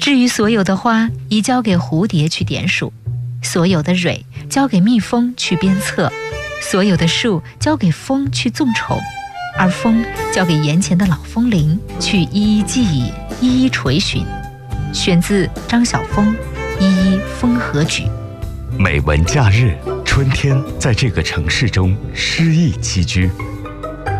至于所有的花，宜交给蝴蝶去点数；所有的蕊，交给蜜蜂去鞭策；所有的树，交给风去纵宠；而风，交给眼前的老风铃去一一记忆，一一垂询。选自张晓峰《一一风和举》。 美文假日，春天在这个城市中诗意栖居，